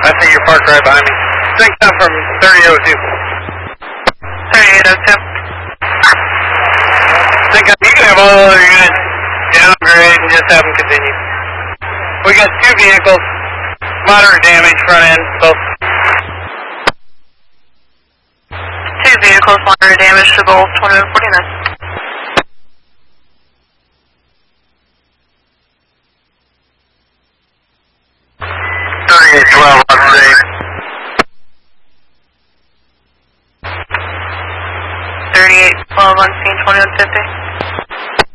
I think you're parked right behind me. Think up from 3002. 3802. Think up, you can have all other units downgrade and just have them continue. We got 2 vehicles, moderate damage, front end, both. 2 vehicles, moderate damage to both, 2149. 3812, I'm safe.